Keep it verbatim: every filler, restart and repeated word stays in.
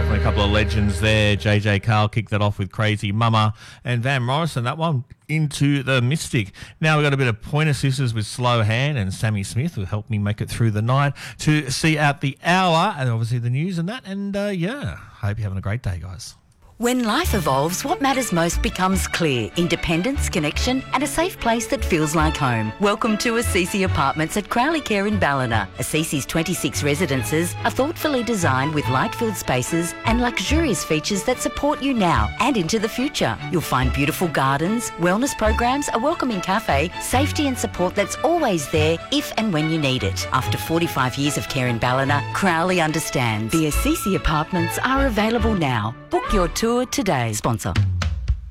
Definitely a couple of legends there. J J Cale kicked that off with Crazy Mama, and Van Morrison, that one, Into the Mystic. Now we've got a bit of Pointer Sisters with Slow Hand, and Sammy Smith who helped me make it through the night to see out the hour, and obviously the news and that. And uh, yeah, hope you're having a great day, guys. When life evolves, what matters most becomes clear. Independence, connection and a safe place that feels like home. Welcome to Assisi Apartments at Crowley Care in Ballina. Assisi's twenty-six residences are thoughtfully designed with light-filled spaces and luxurious features that support you now and into the future. You'll find beautiful gardens, wellness programs, a welcoming cafe, safety and support that's always there if and when you need it. After forty-five years of care in Ballina, Crowley understands. The Assisi Apartments are available now. Book your tour today. Sponsor.